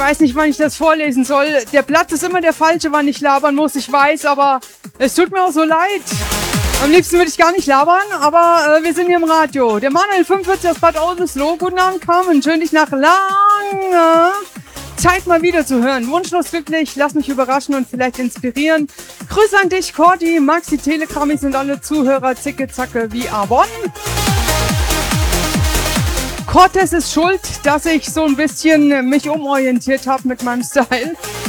weiß nicht, wann ich das vorlesen soll. Der Platz ist immer der falsche, wann ich labern muss, ich weiß, aber es tut mir auch so leid. Am liebsten würde ich gar nicht labern, aber wir sind hier im Radio. Der Manuel 45 aus Bad Oldesloe. Guten Abend, Carmen. Schön, dich nach langer Zeit mal wieder zu hören. Wunschlos glücklich, lass mich überraschen und vielleicht inspirieren. Grüße an dich, Cordy, Maxi, Telegramis und alle Zuhörer. Zicke, zacke wie Avon. Cortez ist schuld, dass ich so ein bisschen mich umorientiert habe mit meinem Style.